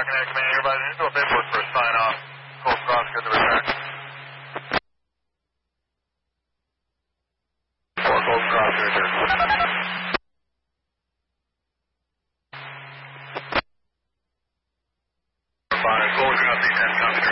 Command, everybody into a paperwork for a sign off. Cold Cross, good to return. Cold Cross, good to return. Fine, closing up the 10 copy.